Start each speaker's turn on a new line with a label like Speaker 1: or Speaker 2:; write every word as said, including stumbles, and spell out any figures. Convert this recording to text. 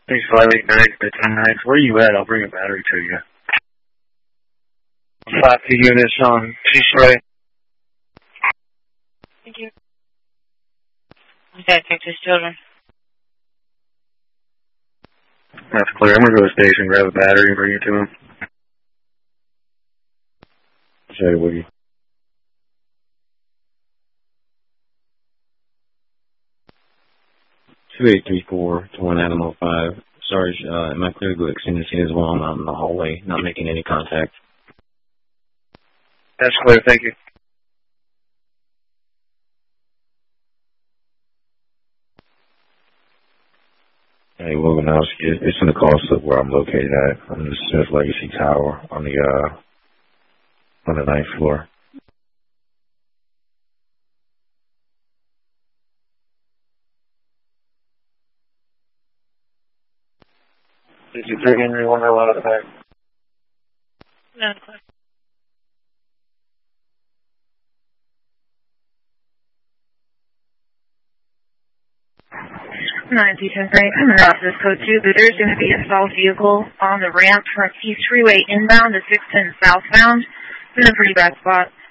Speaker 1: Thanks, five eight nine, ten nine. Where are you at? I'll bring a battery to you. Five P units on T-Spray.
Speaker 2: Thank you. Okay, Texas Children.
Speaker 1: That's clear. I'm going to go to the station, grab a battery, and bring it to him. Say, Wiggy.
Speaker 3: two eight three four to one Adam oh five. Sarge, uh, am I clear to go extend the scene as well? I'm out in the hallway, not making any contact.
Speaker 1: That's clear, thank you.
Speaker 4: Hey, Woganowski, it's in the call slip where I'm located at. I'm in the Smith Legacy Tower on the, uh, on the ninth floor.
Speaker 1: Did you bring in your one or lot of back?
Speaker 2: No,
Speaker 5: nine two ten three, coming out this code two, but there's going to be a stalled vehicle on the ramp from East Freeway inbound to six ten southbound. It's in a pretty bad spot.